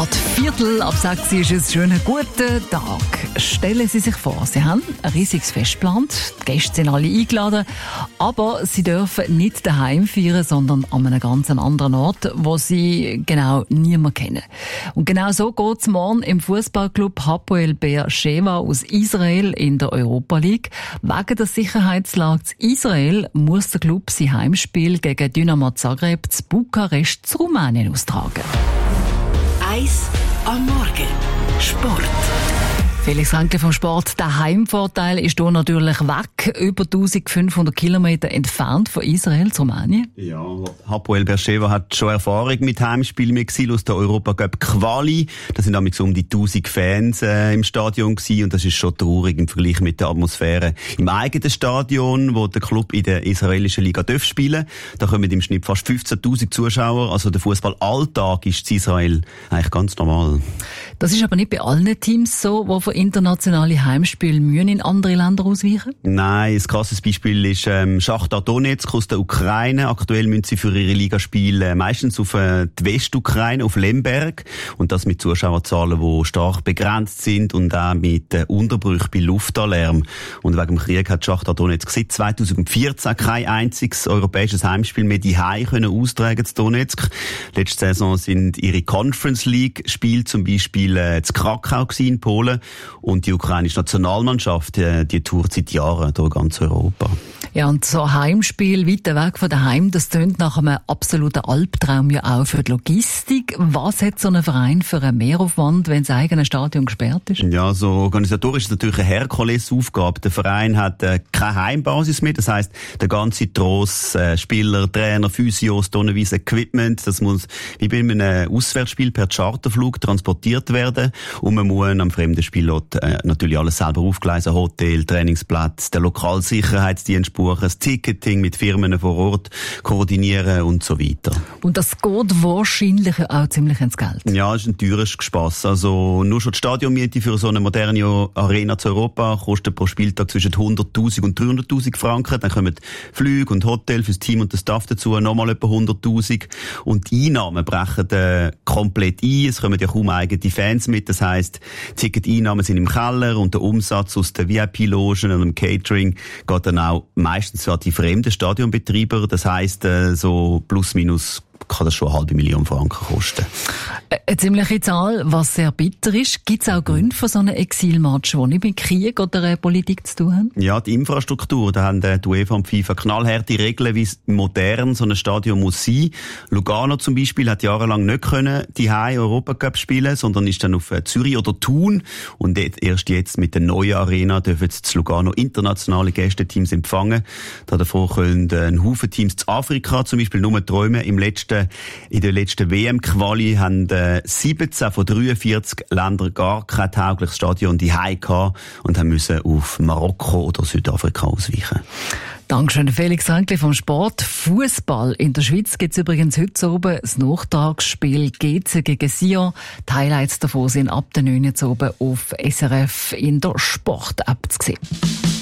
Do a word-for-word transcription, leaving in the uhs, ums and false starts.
Gerade Viertel ab sechs ist es schon ein guter Tag. Stellen Sie sich vor, Sie haben ein riesiges Fest geplant, die Gäste sind alle eingeladen, aber Sie dürfen nicht daheim feiern, sondern an einem ganz anderen Ort, wo Sie genau niemand kennen. Und genau so geht es morgen im Fußballclub Hapoel Be'er Sheva aus Israel in der Europa League. Wegen der Sicherheitslage in Israel muss der Club sein Heimspiel gegen Dynamo Zagreb zu Bukarest zu Rumänien austragen. Eis am Morgen. Sport. Felix Renke vom Sport. Der Heimvorteil ist hier natürlich weg, über eintausendfünfhundert Kilometer entfernt von Israel zu Rumänien. Ja, Hapoel Be'er Sheva hat schon Erfahrung mit Heimspielen mit Exil aus der Europacup Quali. Da sind nämlich so um die tausend Fans äh, im Stadion gewesen, und das ist schon traurig im Vergleich mit der Atmosphäre im eigenen Stadion, wo der Club in der israelischen Liga darf spielen. Da kommen im Schnitt fast fünfzehntausend Zuschauer. Also der Fußballalltag ist in Israel eigentlich ganz normal. Das ist aber nicht bei allen Teams so, die von internationale Heimspiele müssen in andere Länder ausweichen? Nein, ein krasses Beispiel ist ähm, Schachtar Donetsk aus der Ukraine. Aktuell müssen sie für ihre Ligaspiele meistens auf äh, die Westukraine, auf Lemberg. Und das mit Zuschauerzahlen, die stark begrenzt sind und auch mit äh, Unterbrüchen bei Luftalarm. Und wegen dem Krieg hat Schachtar Donetsk seit zweitausendvierzehn kein einziges europäisches Heimspiel mehr daheim können austragen zu Donetsk. Letzte Saison sind ihre Conference League Spiele zum Beispiel äh, zu Krakau in Polen. Und die ukrainische Nationalmannschaft, die, die tourt seit Jahren durch ganz Europa. Ja, und so ein Heimspiel weiter weg von daheim, das tönt nach einem absoluten Albtraum ja auch für die Logistik. Was hat so ein Verein für einen Mehraufwand, wenn das eigene Stadion gesperrt ist? Ja, so organisatorisch ist es natürlich eine Herkulesaufgabe. Der Verein hat äh, keine Heimbasis mehr. Das heisst, der ganze Tross, äh, Spieler, Trainer, Physios, tonnenweise Equipment, das muss wie bei einem Auswärtsspiel per Charterflug transportiert werden. Und man muss am fremden Spielort äh, natürlich alles selber aufgleisen. Hotel, Trainingsplatz, der Lokalsicherheitsdienst buchen, das Ticketing mit Firmen vor Ort koordinieren und so weiter. Und das geht wahrscheinlich auch ziemlich ins Geld. Ja, das ist ein teures Spass. Also nur schon die Stadionmiete für so eine moderne Arena zu Europa kostet pro Spieltag zwischen hunderttausend und dreihunderttausend Franken. Dann kommen Flüge und Hotel fürs Team und den Staff dazu, nochmal etwa hunderttausend. Und die Einnahmen brechen äh, komplett ein. Es kommen ja kaum eigene Fans mit. Das heisst, Ticket-Einnahmen sind im Keller und der Umsatz aus den V I P-Logen und dem Catering geht dann auch meistens an die fremden Stadionbetreiber. Das heisst, äh, so plus minus kann das schon eine halbe Million Franken kosten. Eine ziemliche Zahl, was sehr bitter ist. Gibt es auch Gründe für so einen Exilmatch, die nicht mit Krieg oder Politik zu tun haben? Ja, die Infrastruktur. Da haben die UEFA und FIFA knallharte Regeln, wie modern so ein Stadion muss sein. Lugano zum Beispiel hat jahrelang nicht können die Europacup spielen, sondern ist dann auf Zürich oder Thun. Und erst jetzt mit der neuen Arena dürfen jetzt Lugano internationale Gästeteams empfangen. Davor können ein Haufen Teams zu Afrika zum Beispiel nur träumen. Im letzten In der letzten W M-Quali haben äh, siebzehn von dreiundvierzig Ländern gar kein taugliches Stadion daheim gehabt und haben müssen auf Marokko oder Südafrika ausweichen. Dankeschön, Felix Renke vom Sport. Fußball in der Schweiz gibt es übrigens heute oben das Nachtragsspiel G C gegen Sion. Die Highlights davon sind ab der neun Uhr oben auf S R F in der Sport-App zu sehen.